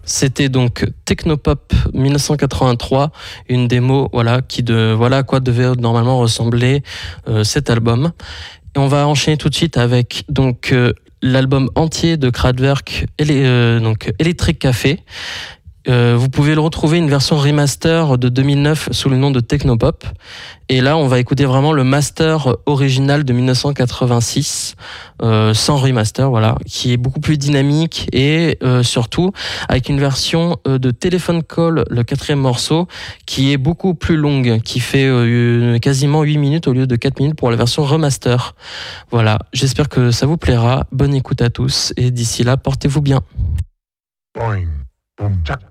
C'était donc Technopop 1983, une démo voilà à quoi devait normalement ressembler cet album. Et on va enchaîner tout de suite avec donc l'album entier de Kraftwerk, donc Electric Café. Vous pouvez le retrouver une version remaster de 2009 sous le nom de Technopop. Et là, on va écouter vraiment le master original de 1986, sans remaster, qui est beaucoup plus dynamique et surtout avec une version de Telephone Call, le 4e morceau, qui est beaucoup plus longue, qui fait quasiment 8 minutes au lieu de 4 minutes pour la version remaster. Voilà, j'espère que ça vous plaira. Bonne écoute à tous et d'ici là, portez-vous bien. Boing, boom, tchac.